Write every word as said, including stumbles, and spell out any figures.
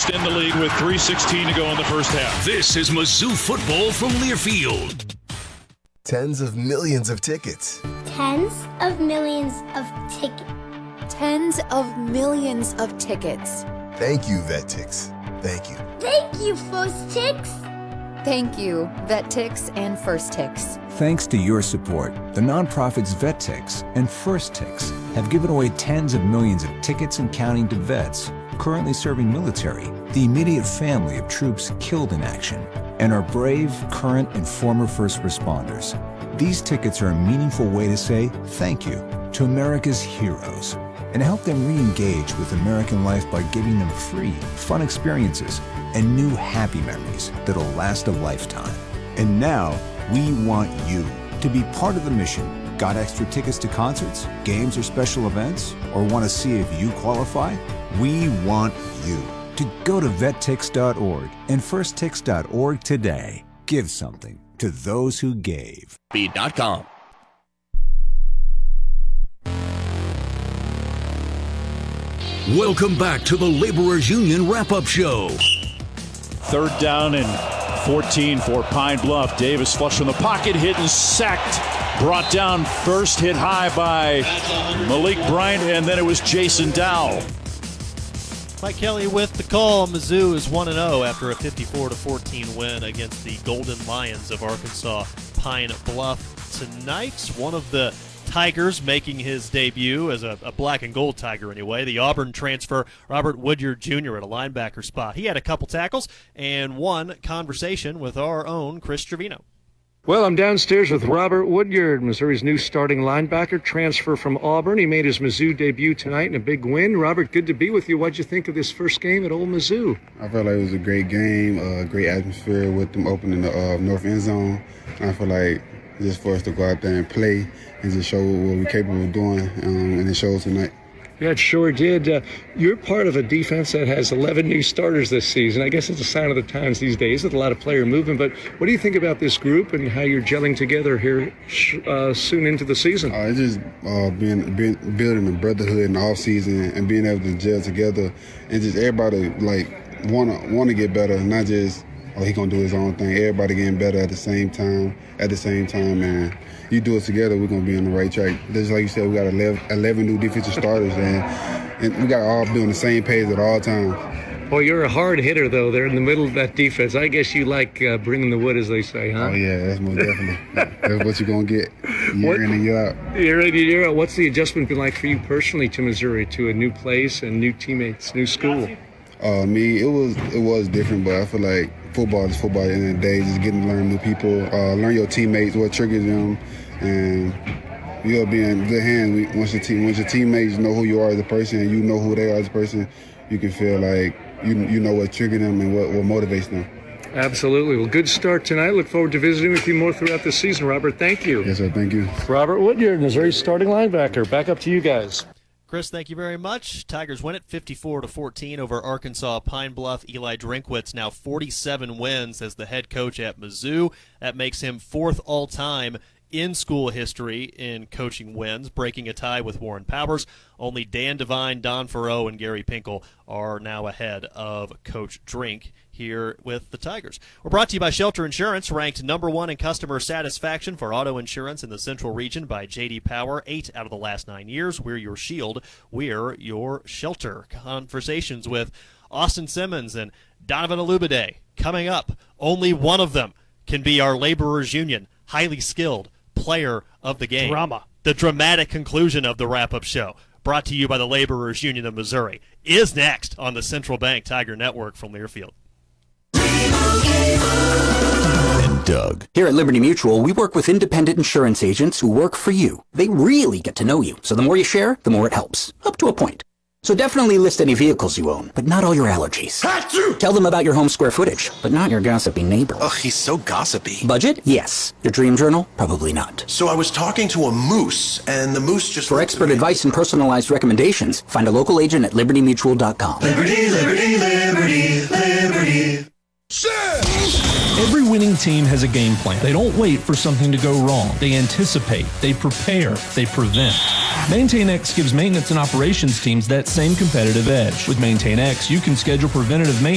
extend the lead with three sixteen to go in the first half. This is Mizzou football from Learfield. Tens of millions of tickets. Tens of millions of tickets. Tens of millions of tickets. Thank you, VetTix. Thank you. Thank you, First Tix. Thank you, VetTix and First Tix. Thanks to your support, the nonprofits VetTix and First Tix have given away tens of millions of tickets and counting to vets currently serving military, the immediate family of troops killed in action, and our brave, current, and former first responders. These tickets are a meaningful way to say thank you to America's heroes and help them re-engage with American life by giving them free, fun experiences and new happy memories that'll last a lifetime. And now, we want you to be part of the mission. Got extra tickets to concerts, games, or special events? Or want to see if you qualify? We want you to go to vet tix dot org and first tix dot org today. Give something to those who gave. B dot com. Welcome back to the Laborers Union Wrap-Up Show. Third down and fourteen for Pine Bluff. Davis flush from the pocket, hit and sacked. Brought down first, hit high by Malik Bryant, and then it was Jason Dowell. Mike Kelly with the call. Mizzou is one and oh after a fifty-four to fourteen win against the Golden Lions of Arkansas Pine Bluff tonight. One of the Tigers making his debut as a, a black and gold Tiger anyway. The Auburn transfer, Robert Woodyard Junior at a linebacker spot. He had a couple tackles and one conversation with our own Chris Trevino. Well, I'm downstairs with Robert Woodyard, Missouri's new starting linebacker, transfer from Auburn. He made his Mizzou debut tonight in a big win. Robert, good to be with you. What'd you think of this first game at Ole Mizzou? I felt like it was a great game, a uh, great atmosphere with them opening the uh, north end zone. I feel like just for us to go out there and play and just show what we're capable of doing, um, and it shows tonight. Yeah, it sure did. Uh, you're part of a defense that has eleven new starters this season. I guess it's a sign of the times these days with a lot of player movement. But what do you think about this group and how you're gelling together here uh, soon into the season? Uh, it's just uh, being, being building a brotherhood in the off season and being able to gel together and just everybody like want to want to get better, not just oh he gonna do his own thing. Everybody getting better at the same time. At the same time, and you do it together, we're gonna be on the right track. Just like you said, we got eleven, eleven new defensive starters, and, and we got to all be on the same page at all times. Well, you're a hard hitter, though. They're in the middle of that defense. I guess you like uh, bringing the wood, as they say, huh? Oh, yeah, that's most definitely. That's what you're going to get year what, in and year out. Year in and year out. What's the adjustment been like for you personally to Missouri, to a new place and new teammates, new school? Uh, me, it was it was different, but I feel like football is football at the end of the day. Just getting to learn new people, uh, learn your teammates, what triggers them, and you'll be in good hands. Once your team, once your teammates know who you are as a person and you know who they are as a person, you can feel like you you know what triggers them and what, what motivates them. Absolutely. Well, good start tonight. Look forward to visiting with you more throughout the season, Robert. Thank you. Yes, sir. Thank you. Robert Woodyard, Missouri starting linebacker. Back up to you guys. Chris, thank you very much. Tigers win it fifty-four to fourteen over Arkansas Pine Bluff. Eli Drinkwitz now forty-seven wins as the head coach at Mizzou. That makes him fourth all-time in school history in coaching wins, breaking a tie with Warren Powers. Only Dan Devine, Don Farrow, and Gary Pinkel are now ahead of Coach Drink here with the Tigers. We're brought to you by Shelter Insurance, ranked number one in customer satisfaction for auto insurance in the Central Region by J D Power. Eight out of the last nine years. We're your shield. We're your shelter. Conversations with Austin Simmons and Donovan Alubade coming up. Only one of them can be our Laborers Union highly skilled player of the game. Drama. The dramatic conclusion of the wrap-up show, brought to you by the Laborers Union of Missouri, is next on the Central Bank Tiger Network from Learfield. And Doug. Here at Liberty Mutual, we work with independent insurance agents who work for you. They really get to know you, so the more you share, the more it helps, up to a point. So definitely list any vehicles you own, but not all your allergies. Achoo! Tell them about your home square footage, but not your gossipy neighbor. Ugh, he's so gossipy. Budget? Yes. Your dream journal? Probably not. So I was talking to a moose, and the moose just... For expert advice and personalized recommendations, find a local agent at liberty mutual dot com. Liberty, liberty, liberty, liberty. Every winning team has a game plan. They don't wait for something to go wrong. They anticipate, they prepare, they prevent. MaintainX gives maintenance and operations teams that same competitive edge. With MaintainX, you can schedule preventative maintenance